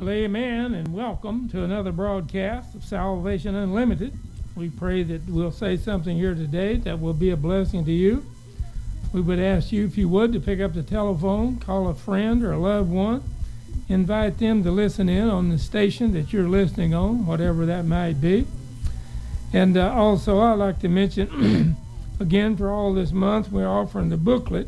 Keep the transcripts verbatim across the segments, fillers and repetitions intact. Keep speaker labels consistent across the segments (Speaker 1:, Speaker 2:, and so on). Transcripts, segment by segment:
Speaker 1: Well, amen, and welcome to another broadcast of Salvation Unlimited. We pray that we'll say something here today that will be a blessing to you. We would ask you, if you would, to pick up the telephone, call a friend or a loved one, invite them to listen in on the station that you're listening on, whatever that might be. And uh, also, I'd like to mention, again, for all this month, we're offering the booklet,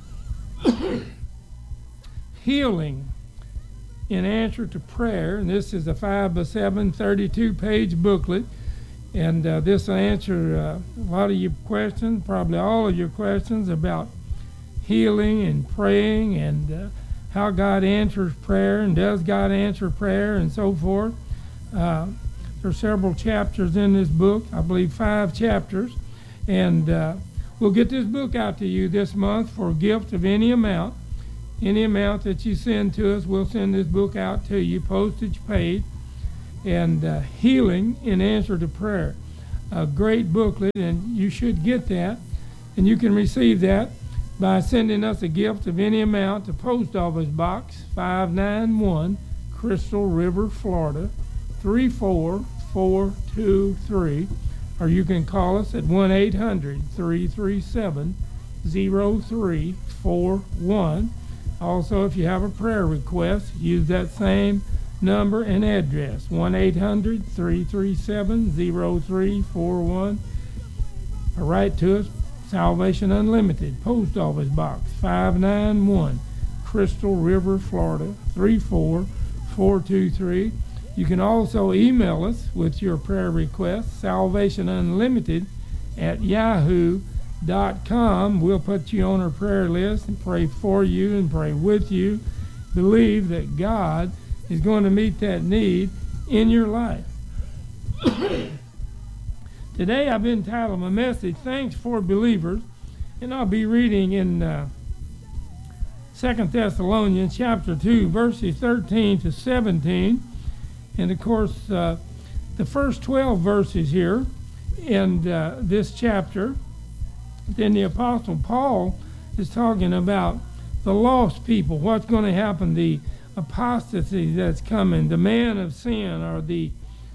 Speaker 1: Healing in Answer to Prayer. And this is a five by seven, thirty-two page booklet. And uh, this will answer uh, a lot of your questions, probably all of your questions about healing and praying and uh, how God answers prayer and does God answer prayer and so forth. Uh, there are several chapters in this book, I believe five chapters. And uh, we'll get this book out to you this month for a gift of any amount. Any amount that you send to us, we'll send this book out to you, postage paid. And uh, Healing in Answer to Prayer. A great booklet, and you should get that. And you can receive that by sending us a gift of any amount to Post Office Box five ninety-one, Crystal River, Florida, three four four two three. Or you can call us at one eight hundred, three three seven, zero three four one. Also, if you have a prayer request, use that same number and address, one eight hundred, three three seven, zero three four one, or write to us, Salvation Unlimited, Post Office Box five ninety-one, Crystal River, Florida, three four four two three. You can also email us with your prayer request, salvationunlimited at yahoo dot com. We'll put you on our prayer list and pray for you and pray with you. Believe that God is going to meet that need in your life. Today I've entitled my message, Thanks for Believers, and I'll be reading in uh, Second Thessalonians chapter two, verses thirteen to seventeen. And of course, uh, the first twelve verses here in uh, this chapter, then the Apostle Paul is talking about the lost people, what's going to happen, the apostasy that's coming, the man of sin or the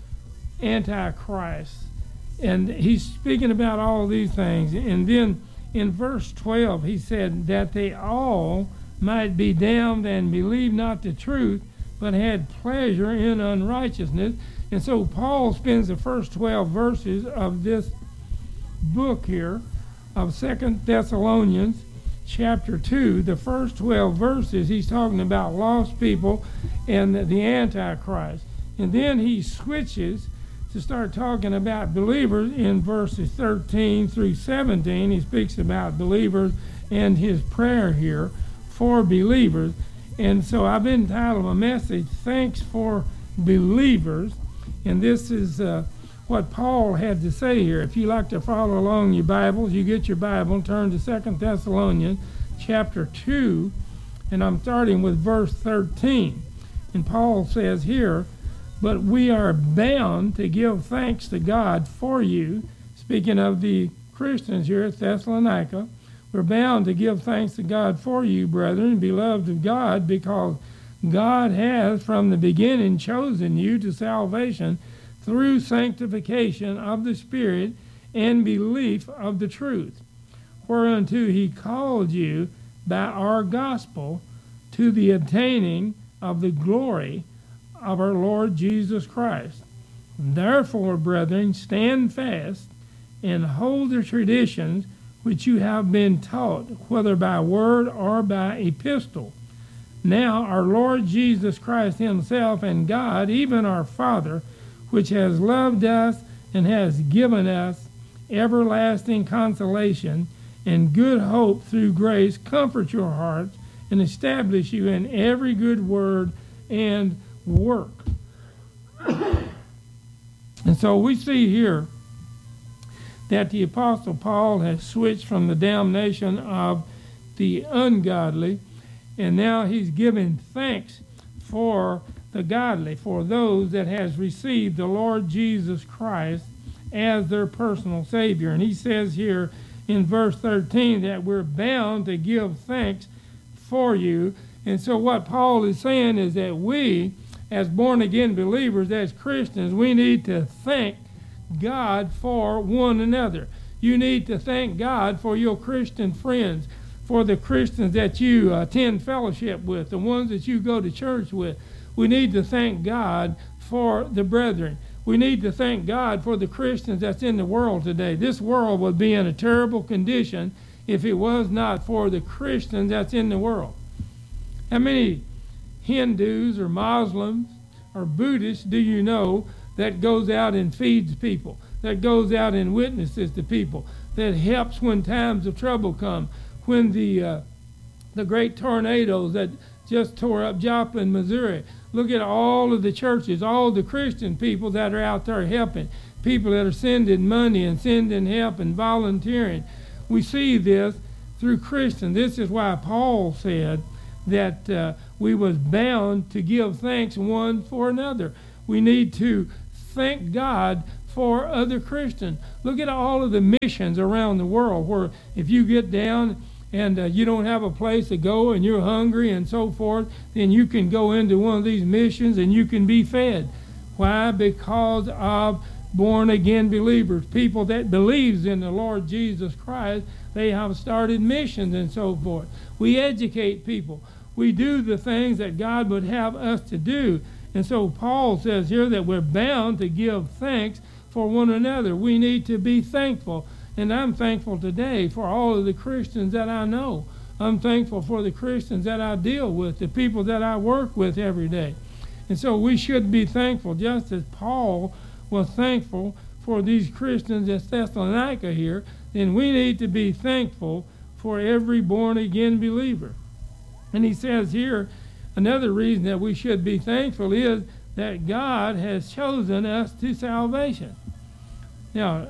Speaker 1: Antichrist. And he's speaking about all these things. And then in verse twelve, he said that they all might be damned and believe not the truth, but had pleasure in unrighteousness. And so Paul spends the first twelve verses of this book here of Second Thessalonians chapter two, the first twelve verses, he's talking about lost people and the Antichrist. And then he switches to start talking about believers in verses thirteen through seventeen. He speaks about believers and his prayer here for believers. And so I've entitled my message, Thanks for Believers. And this is uh, what Paul had to say here. If you like to follow along your Bibles, you get your Bible and turn to Second Thessalonians chapter two, and I'm starting with verse thirteen. And Paul says here, but we are bound to give thanks to God for you. Speaking of the Christians here at Thessalonica, we're bound to give thanks to God for you, brethren, beloved of God, because God has from the beginning chosen you to salvation through sanctification of the Spirit and belief of the truth, whereunto he called you by our gospel to the obtaining of the glory of our Lord Jesus Christ. Therefore, brethren, stand fast and hold the traditions which you have been taught, whether by word or by epistle. Now our Lord Jesus Christ himself and God, even our Father, which has loved us and has given us everlasting consolation and good hope through grace, comfort your hearts and establish you in every good word and work. And so we see here that the Apostle Paul has switched from the damnation of the ungodly, and now he's giving thanks for the godly, for those that has received the Lord Jesus Christ as their personal Savior. And he says here in verse thirteen that we're bound to give thanks for you. And so what Paul is saying is that we as born-again believers, as Christians, we need to thank God for one another. You need to thank God for your Christian friends, for the Christians that you attend fellowship with, the ones that you go to church with. We need to thank God for the brethren. We need to thank God for the Christians that's in the world today. This world would be in a terrible condition if it was not for the Christians that's in the world. How many Hindus or Muslims or Buddhists do you know that goes out and feeds people, that goes out and witnesses to people, that helps when times of trouble come, when the uh, the great tornadoes that just tore up Joplin, Missouri? Look at all of the churches, all the Christian people that are out there helping, people that are sending money and sending help and volunteering. We see this through Christians. This is why Paul said that uh, we was bound to give thanks one for another. We need to thank God for other Christians. Look at all of the missions around the world where if you get down and uh, you don't have a place to go and you're hungry and so forth, then you can go into one of these missions and you can be fed. Why? Because of born-again believers, people that believes in the Lord Jesus Christ. They have started missions and so forth. We educate people. We do the things that God would have us to do. And so Paul says here that we're bound to give thanks for one another. We need to be thankful. And I'm thankful today for all of the Christians that I know. I'm thankful for the Christians that I deal with, the people that I work with every day. And so we should be thankful, just as Paul was thankful for these Christians at Thessalonica here, then we need to be thankful for every born-again believer. And he says here, another reason that we should be thankful is that God has chosen us to salvation. Now,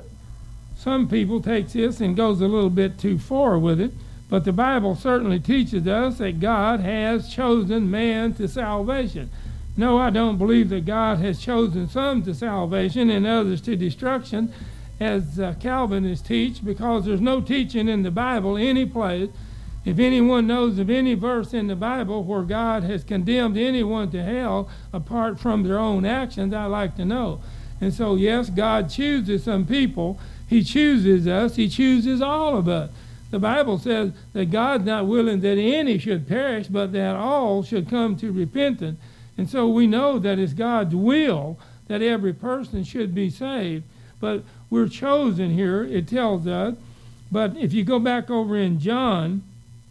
Speaker 1: some people take this and goes a little bit too far with it, but the Bible certainly teaches us that God has chosen man to salvation. No, I don't believe that God has chosen some to salvation and others to destruction, as uh, Calvinists teach, because there's no teaching in the Bible any place. If anyone knows of any verse in the Bible where God has condemned anyone to hell apart from their own actions, I'd like to know. And so, yes, God chooses some people. He chooses us. He chooses all of us. The Bible says that God's not willing that any should perish, but that all should come to repentance. And so we know that it's God's will that every person should be saved. But we're chosen here, it tells us. But if you go back over in John,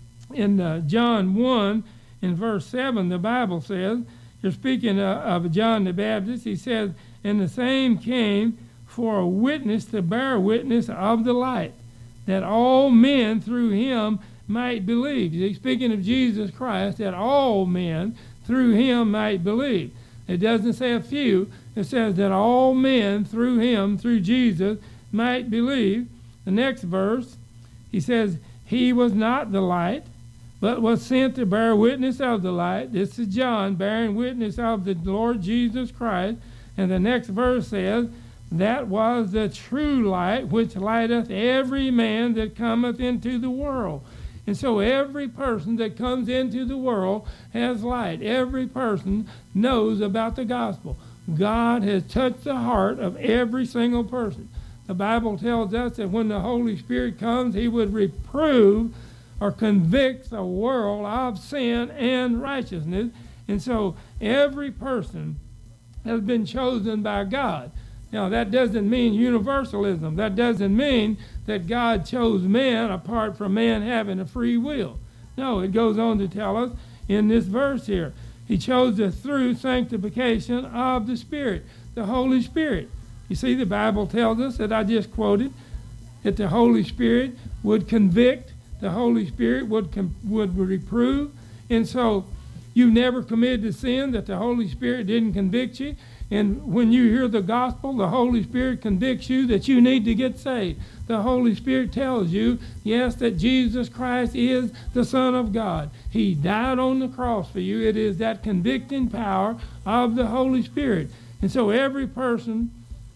Speaker 1: in uh, John one, in verse seven, the Bible says, you're speaking uh, of John the Baptist, he says, and the same came for a witness to bear witness of the light, that all men through him might believe. He's speaking of Jesus Christ, that all men through him might believe. It doesn't say a few. It says that all men through him, through Jesus, might believe. The next verse, he says, he was not the light, but was sent to bear witness of the light. This is John bearing witness of the Lord Jesus Christ. And the next verse says, that was the true light, which lighteth every man that cometh into the world. And so every person that comes into the world has light. Every person knows about the gospel. God has touched the heart of every single person. The Bible tells us that when the Holy Spirit comes, he would reprove or convict the world of sin and righteousness. And so every person has been chosen by God. Now, that doesn't mean universalism. That doesn't mean that God chose man apart from man having a free will. No, it goes on to tell us in this verse here, he chose us through sanctification of the Spirit, the Holy Spirit. You see, the Bible tells us that I just quoted, that the Holy Spirit would convict, the Holy Spirit would com- would reprove. And so you never committed a sin that the Holy Spirit didn't convict you. And when you hear the gospel, the Holy Spirit convicts you that you need to get saved. The Holy Spirit tells you, yes, that Jesus Christ is the Son of God. He died on the cross for you. It is that convicting power of the Holy Spirit. And so every person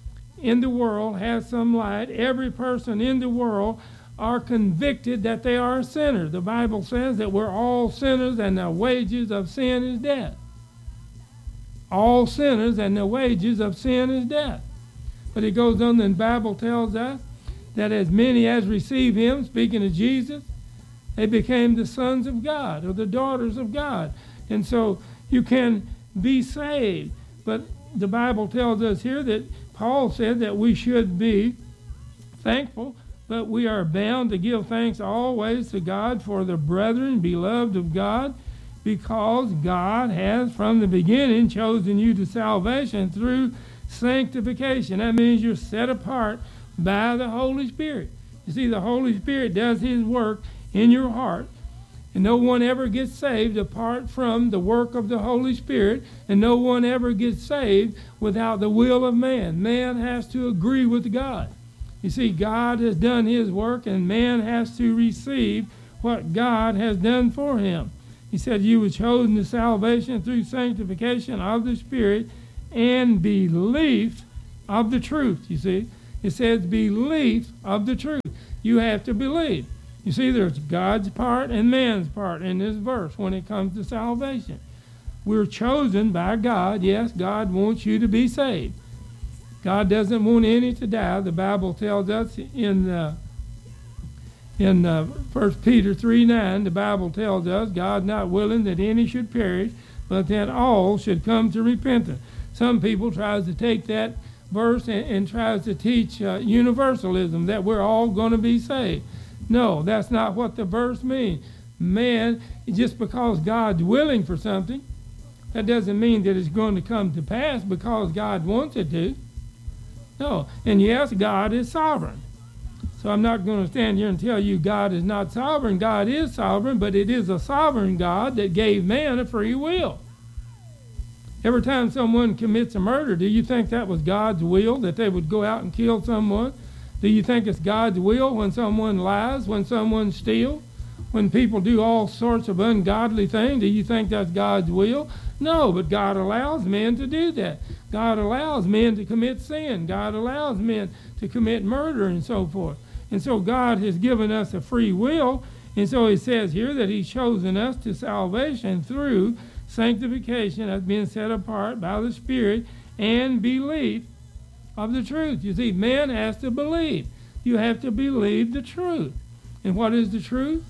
Speaker 1: in the world has some light. Every person in the world are convicted that they are a sinner. The Bible says that we're all sinners and the wages of sin is death. all sinners, and the wages of sin is death. But it goes on, and the Bible tells us that as many as receive him, speaking of Jesus, they became the sons of God or the daughters of God. And so you can be saved. But the Bible tells us here that Paul said that we should be thankful, but we are bound to give thanks always to God for the brethren, beloved of God, because God has from the beginning chosen you to salvation through sanctification. That means you're set apart by the Holy Spirit. You see, the Holy Spirit does his work in your heart, and no one ever gets saved apart from the work of the Holy Spirit, and no one ever gets saved without the will of man. Man has to agree with God. You see, God has done his work, and man has to receive what God has done for him. He said, you were chosen to salvation through sanctification of the Spirit and belief of the truth. You see, it says belief of the truth. You have to believe. You see, there's God's part and man's part in this verse when it comes to salvation. We're chosen by God. Yes, God wants you to be saved. God doesn't want any to die. The Bible tells us in uh, in uh, First Peter three nine, the Bible tells us, God not willing that any should perish, but that all should come to repentance. Some people tries to take that verse and, and tries to teach uh, universalism, that we're all going to be saved. No, that's not what the verse means. Man, just because God's willing for something, that doesn't mean that it's going to come to pass because God wants it to. No, and yes, God is sovereign. So I'm not going to stand here and tell you God is not sovereign. God is sovereign, but it is a sovereign God that gave man a free will. Every time someone commits a murder, do you think that was God's will, that they would go out and kill someone? Do you think it's God's will when someone lies, when someone steals, when people do all sorts of ungodly things? Do you think that's God's will? No, but God allows men to do that. God allows men to commit sin. God allows men to commit murder and so forth. And so God has given us a free will. And so it says here that he's chosen us to salvation through sanctification as being set apart by the Spirit and belief of the truth. You see, man has to believe. You have to believe the truth. And what is the truth?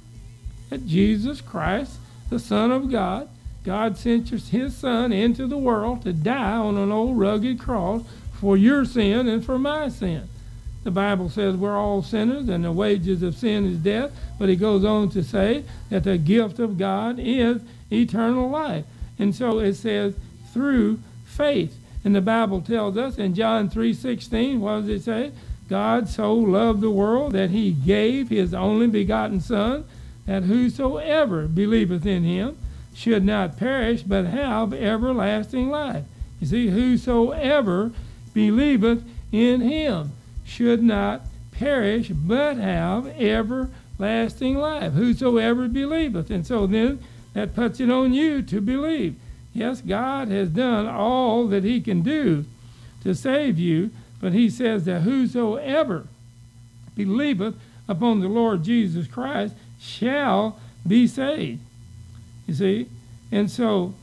Speaker 1: That Jesus Christ, the Son of God, God sent his Son into the world to die on an old rugged cross for your sin and for my sin. The Bible says we're all sinners and the wages of sin is death, but it goes on to say that the gift of God is eternal life. And so it says through faith. And the Bible tells us in John three sixteen, what does it say? God so loved the world that he gave his only begotten Son, that whosoever believeth in him should not perish, but have everlasting life. You see, whosoever believeth in him should not perish, but have everlasting life. Whosoever believeth. And so then that puts it on you to believe. Yes, God has done all that he can do to save you, but he says that whosoever believeth upon the Lord Jesus Christ shall be saved. You see? And so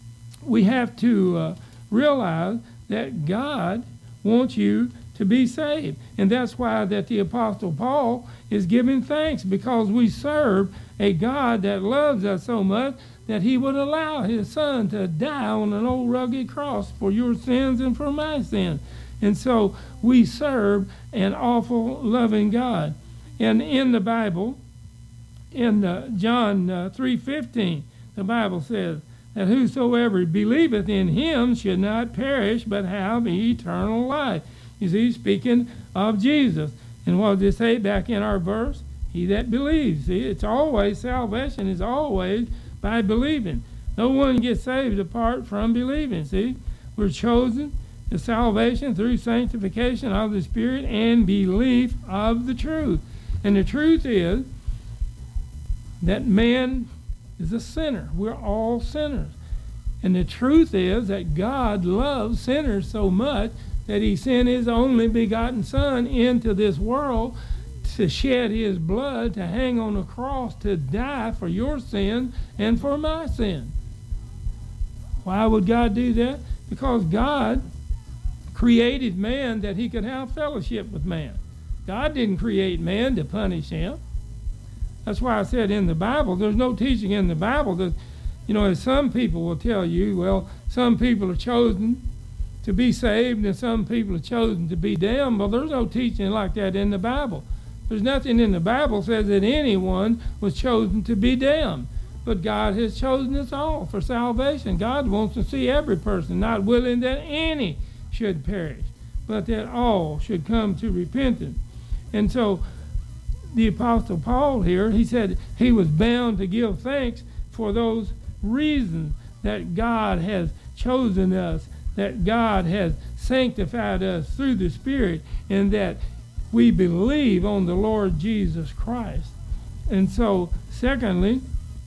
Speaker 1: we have to uh, realize that God wants you to be saved. And that's why that the Apostle Paul is giving thanks, because we serve a God that loves us so much that he would allow his Son to die on an old rugged cross for your sins and for my sins. And so we serve an awful loving God. And in the Bible, in uh, John uh, three fifteen, the Bible says that whosoever believeth in him should not perish but have eternal life. You see, speaking of Jesus. And what does it say back in our verse? He that believes. See, it's always, salvation is always by believing. No one gets saved apart from believing. See, we're chosen to salvation through sanctification of the Spirit and belief of the truth. And the truth is that man is a sinner. We're all sinners. And the truth is that God loves sinners so much that he sent his only begotten Son into this world to shed his blood, to hang on a cross, to die for your sin and for my sin. Why would God do that? Because God created man that he could have fellowship with man. God didn't create man to punish him. That's why I said in the Bible, there's no teaching in the Bible that, you know, as some people will tell you, well, some people are chosen to be saved and some people are chosen to be damned. Well, there's no teaching like that in the Bible. There's nothing in the Bible says that anyone was chosen to be damned. But God has chosen us all for salvation. God wants to see every person, not willing that any should perish, but that all should come to repentance. And so the Apostle Paul here, he said he was bound to give thanks for those reasons that God has chosen us, that God has sanctified us through the Spirit, and that we believe on the Lord Jesus Christ. And so, secondly,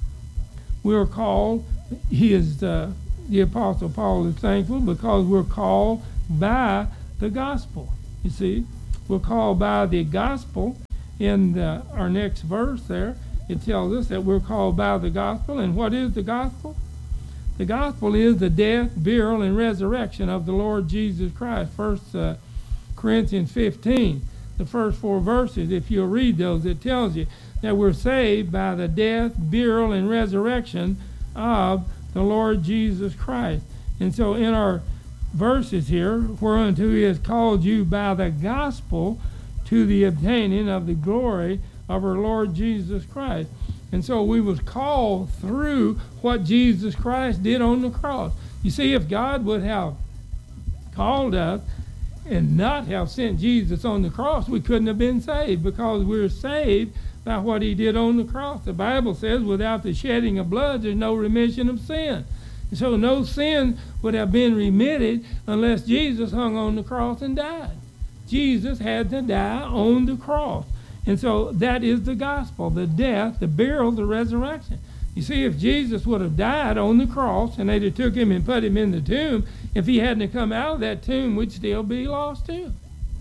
Speaker 1: we're called, he is, uh, the Apostle Paul is thankful because we're called by the gospel. You see, we're called by the gospel. In the, our next verse there, it tells us that we're called by the gospel. And what is the gospel? The gospel is the death, burial, and resurrection of the Lord Jesus Christ. First uh, Corinthians fifteen, the first four verses, if you'll read those, it tells you that we're saved by the death, burial, and resurrection of the Lord Jesus Christ. And so in our verses here, whereunto he has called you by the gospel to the obtaining of the glory of our Lord Jesus Christ. And so we was called through what Jesus Christ did on the cross. You see, if God would have called us and not have sent Jesus on the cross, we couldn't have been saved, because we're saved by what he did on the cross. The Bible says without the shedding of blood, there's no remission of sin. And so no sin would have been remitted unless Jesus hung on the cross and died. Jesus had to die on the cross. And so that is the gospel, the death, the burial, the resurrection. You see, if Jesus would have died on the cross and they'd have took him and put him in the tomb, if he hadn't come out of that tomb, we'd still be lost too.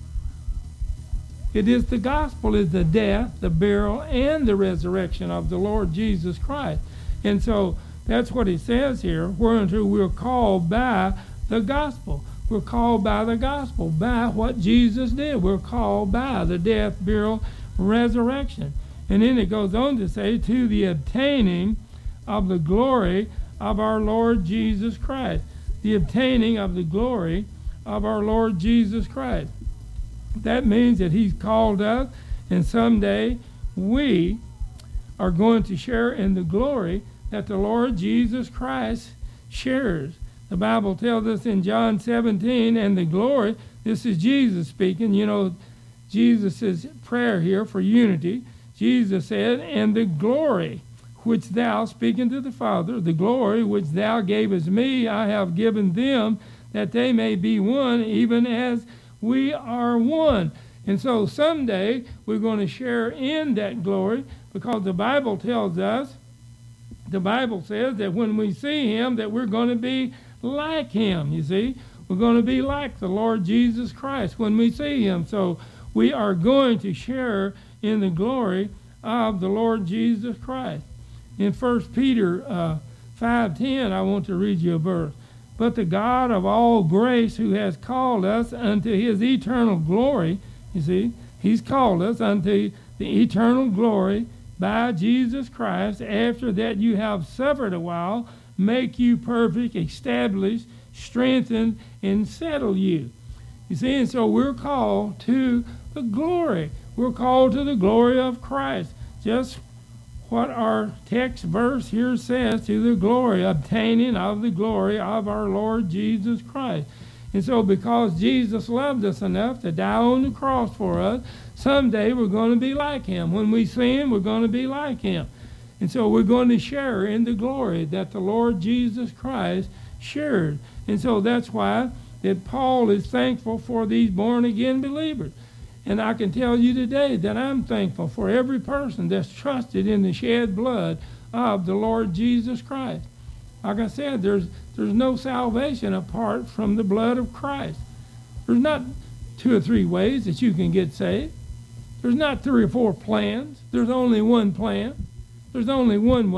Speaker 1: It is the gospel, is the death, the burial, and the resurrection of the Lord Jesus Christ. And so that's what he says here, whereunto we're called by the gospel. We're called by the gospel, by what Jesus did. We're called by the death, burial, resurrection. And then it goes on to say, to the obtaining of the glory of our Lord Jesus Christ. The obtaining of the glory of our Lord Jesus Christ. That means that he's called us, and someday we are going to share in the glory that the Lord Jesus Christ shares. The Bible tells us in John seventeen, and the glory, this is Jesus speaking, you know, Jesus' prayer here for unity. Jesus said, and the glory which thou, speaking to the Father, the glory which thou gavest me, I have given them, that they may be one, even as we are one. And so someday we're going to share in that glory, because the Bible tells us, the Bible says that when we see him, that we're going to be like him, you see. We're going to be like the Lord Jesus Christ when we see him. So we are going to share in the glory of the Lord Jesus Christ. In First Peter uh, five ten, I want to read you a verse. But the God of all grace, who has called us unto his eternal glory, you see, he's called us unto the eternal glory by Jesus Christ, after that you have suffered a while, make you perfect, establish, strengthen, and settle you. You see, and so we're called to the glory. We're called to the glory of Christ. Just what our text verse here says, to the glory, obtaining of the glory of our Lord Jesus Christ. And so because Jesus loved us enough to die on the cross for us, someday we're going to be like him. When we see him, we're going to be like him. And so we're going to share in the glory that the Lord Jesus Christ shared. And so that's why that Paul is thankful for these born-again believers. And I can tell you today that I'm thankful for every person that's trusted in the shed blood of the Lord Jesus Christ. Like I said, there's there's no salvation apart from the blood of Christ. There's not two or three ways that you can get saved. There's not three or four plans. There's only one plan. There's only one way.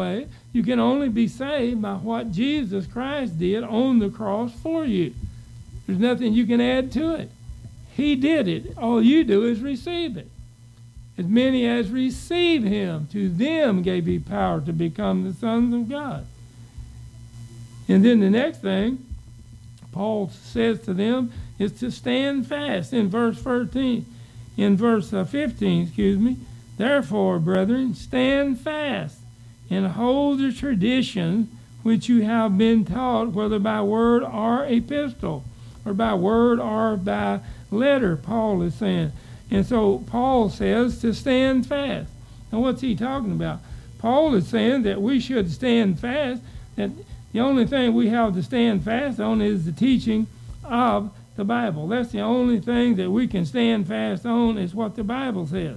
Speaker 1: You can only be saved by what Jesus Christ did on the cross for you. There's nothing you can add to it. He did it. All you do is receive it. As many as receive him, to them gave he power to become the sons of God. And then the next thing Paul says to them is to stand fast in verse thirteen. In verse uh, fifteen, excuse me. Therefore, brethren, stand fast and hold the tradition which you have been taught, whether by word or epistle, or by word or by letter, Paul is saying. And so Paul says to stand fast. Now what's he talking about? Paul is saying that we should stand fast, that the only thing we have to stand fast on is the teaching of the Bible. That's the only thing that we can stand fast on, is what the Bible says.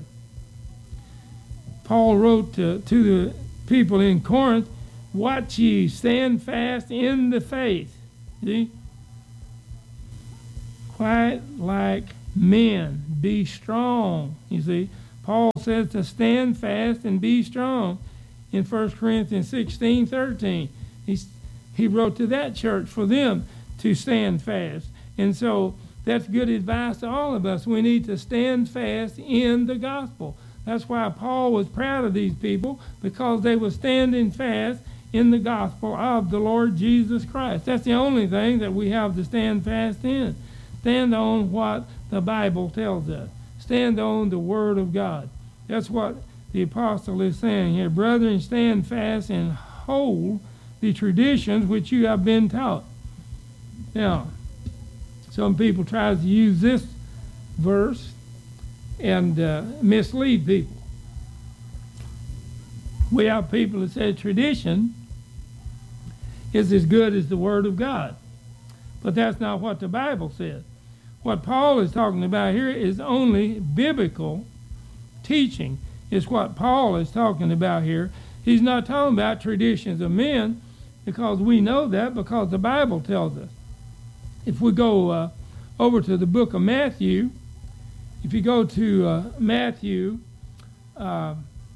Speaker 1: Paul wrote to, to the people in Corinth, watch ye, stand fast in the faith. See? Quiet like men, be strong. You see, Paul says to stand fast and be strong in First Corinthians sixteen thirteen. He's, he wrote to that church for them to stand fast. And so that's good advice to all of us. We need to stand fast in the gospel. That's why Paul was proud of these people, because they were standing fast in the gospel of the Lord Jesus Christ. That's the only thing that we have to stand fast in. Stand on what the Bible tells us. Stand on the Word of God. That's what the apostle is saying here. Brethren, stand fast and hold the traditions which you have been taught. Now, some people try to use this verse and uh, mislead people. We have people that say tradition is as good as the Word of God. But that's not what the Bible says. What Paul is talking about here is only biblical teaching, is what Paul is talking about here. He's not talking about traditions of men, because we know that because the Bible tells us. If we go uh, over to the book of Matthew, if you go to uh, Matthew, uh,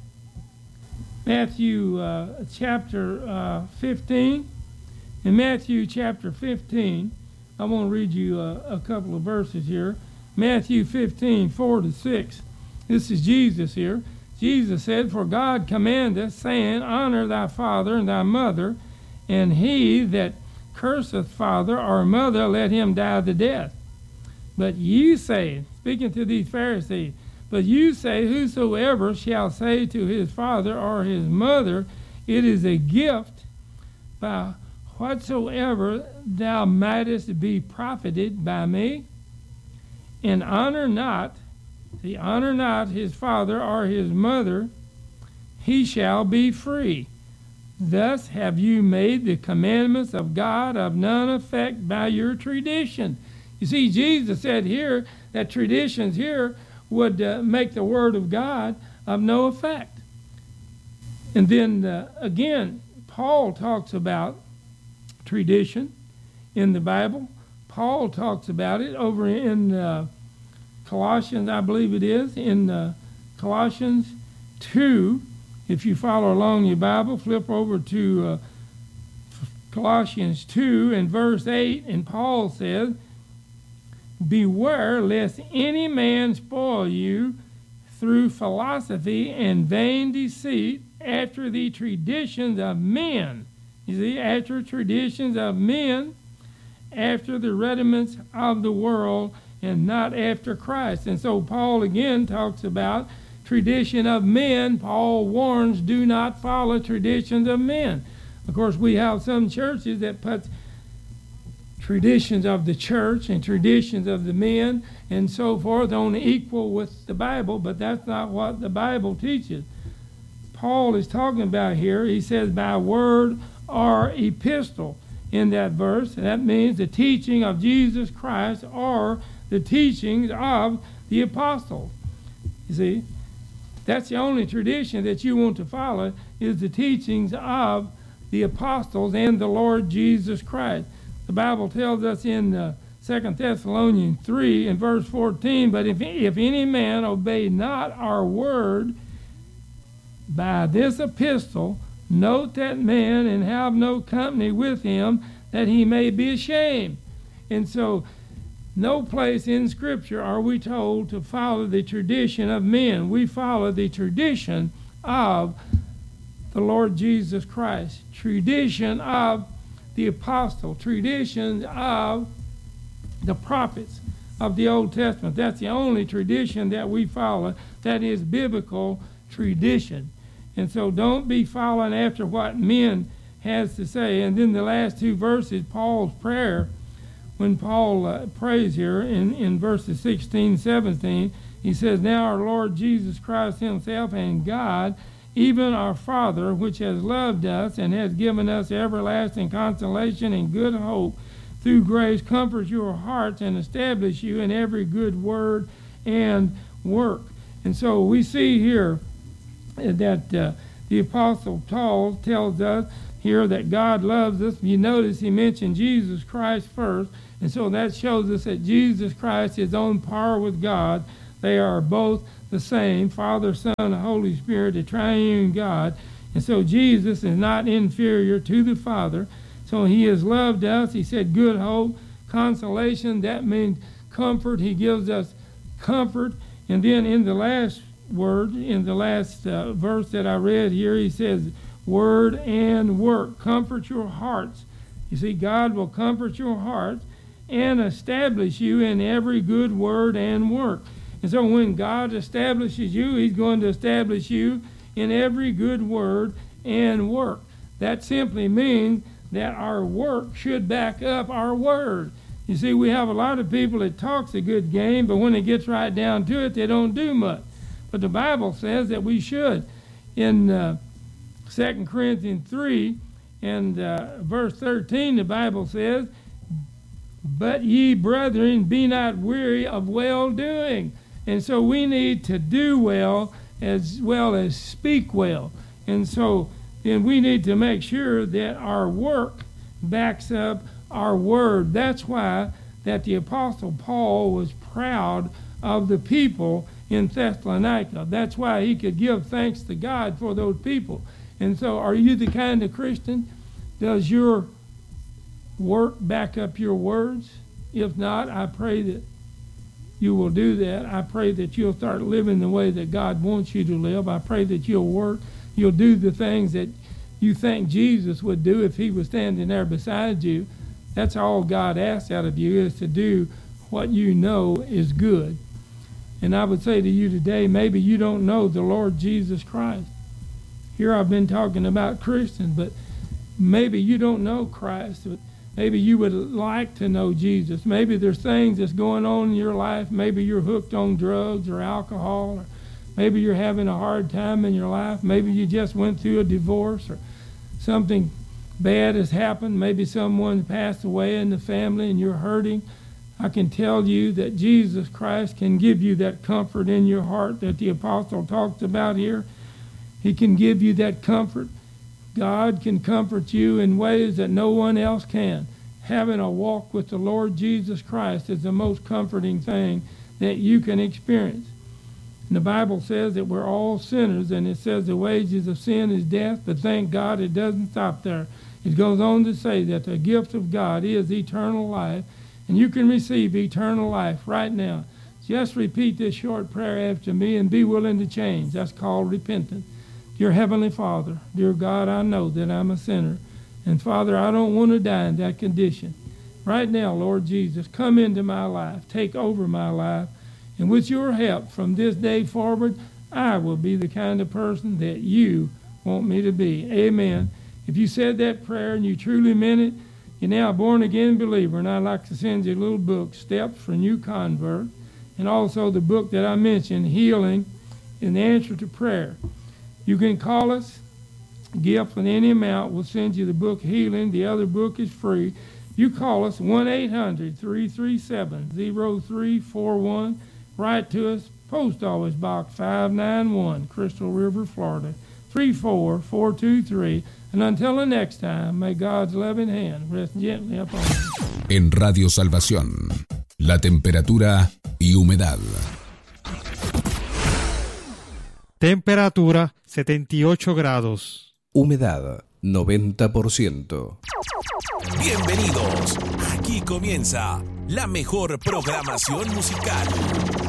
Speaker 1: Matthew uh, chapter uh, fifteen, in Matthew chapter fifteen, I want to read you a, a couple of verses here. Matthew fifteen, four to six. This is Jesus here. Jesus said, for God commandeth, saying, honor thy father and thy mother, and he that curseth father or mother, let him die the death. But you say, speaking to these Pharisees, but you say, whosoever shall say to his father or his mother, it is a gift, by whatsoever thou mightest be profited by me, and honor not, see, honor not his father or his mother, he shall be free. Thus have you made the commandments of God of none effect by your tradition. You see, Jesus said here that traditions here would uh, make the Word of God of no effect. And then uh, again, Paul talks about tradition in the Bible. Paul talks about it over in uh, Colossians, I believe it is, in uh, Colossians two. If you follow along in your Bible, flip over to uh, Colossians two and verse eight, and Paul says, beware lest any man spoil you through philosophy and vain deceit, after the traditions of men. You see, after traditions of men, after the rudiments of the world, and not after Christ. And so Paul again talks about tradition of men. Paul warns, do not follow traditions of men. Of course, we have some churches that put traditions of the church and traditions of the men and so forth on equal with the Bible, but that's not what the Bible teaches. Paul is talking about here, he says, by word or epistle in that verse. And that means the teaching of Jesus Christ or the teachings of the apostles. You see, that's the only tradition that you want to follow, is the teachings of the apostles and the Lord Jesus Christ. The Bible tells us in uh, Second Thessalonians three and verse fourteen, but if, if any man obey not our word, by this epistle, Note that man, and have no company with him, that he may be ashamed. And so, no place in Scripture are we told to follow the tradition of men. We follow the tradition of the Lord Jesus Christ, tradition of the apostle, tradition of the prophets of the Old Testament. That's the only tradition that we follow that is biblical tradition. And so don't be following after what men has to say. And then the last two verses, Paul's prayer, when Paul uh, prays here in, in verses sixteen, seventeen, he says, now our Lord Jesus Christ himself and God, even our Father, which has loved us and has given us everlasting consolation and good hope through grace, comfort your hearts and establish you in every good word and work. And so we see here that uh, the Apostle Paul tells us here that God loves us. You notice he mentioned Jesus Christ first, and so that shows us that Jesus Christ is on par with God. They are both the same, Father, Son, and Holy Spirit, the triune God. And so Jesus is not inferior to the Father. So he has loved us. He said good hope, consolation. That means comfort. He gives us comfort. And then in the last word, in the last uh, verse that I read here, he says word and work. Comfort your hearts. You see, God will comfort your hearts and establish you in every good word and work. And so when God establishes you, he's going to establish you in every good word and work. That simply means that our work should back up our word. You see, we have a lot of people that talks a good game, but when it gets right down to it, they don't do much. But the Bible says that we should. In uh, Second Corinthians three and uh, verse thirteen, the Bible says, but ye, brethren, be not weary of well-doing. And so we need to do well as well as speak well. And so then we need to make sure that our work backs up our word. That's why that the Apostle Paul was proud of the people in Thessalonica. That's why he could give thanks to God for those people. And so are you the kind of Christian? Does your work back up your words? If not, I pray that you will do that. I pray that you'll start living the way that God wants you to live. I pray that you'll work. You'll do the things that you think Jesus would do if he was standing there beside you. That's all God asks out of you, is to do what you know is good. And I would say to you today, maybe you don't know the Lord Jesus Christ. Here I've been talking about Christians, but maybe you don't know Christ. But maybe you would like to know Jesus. Maybe there's things that's going on in your life. Maybe you're hooked on drugs or alcohol, or maybe you're having a hard time in your life. Maybe you just went through a divorce, or something bad has happened. Maybe someone passed away in the family and you're hurting. I can tell you that Jesus Christ can give you that comfort in your heart that the apostle talks about here. He can give you that comfort. God can comfort you in ways that no one else can. Having a walk with the Lord Jesus Christ is the most comforting thing that you can experience. And the Bible says that we're all sinners, and it says the wages of sin is death, but thank God it doesn't stop there. It goes on to say that the gift of God is eternal life, and you can receive eternal life right now. Just repeat this short prayer after me and be willing to change. That's called repentance. Dear Heavenly Father, dear God, I know that I'm a sinner. And Father, I don't want to die in that condition. Right now, Lord Jesus, come into my life. Take over my life. And with your help from this day forward, I will be the kind of person that you want me to be. Amen. If you said that prayer and you truly meant it, you're now a born-again believer. And I'd like to send you a little book, Steps for New Convert, and also the book that I mentioned, Healing in the Answer to Prayer. You can call us. Gift in any amount. We'll send you the book Healing. The other book is free. You call us one eight hundred, three three seven, zero three four one. Write to us, Post Office Box five ninety-one, Crystal River, Florida, three four four two three. And until the next time, may God's loving hand rest gently upon you.
Speaker 2: En Radio Salvación, la temperatura y humedad.
Speaker 3: Temperatura setenta y ocho grados.
Speaker 2: Humedad noventa por ciento.
Speaker 3: Bienvenidos. Aquí comienza la mejor programación musical.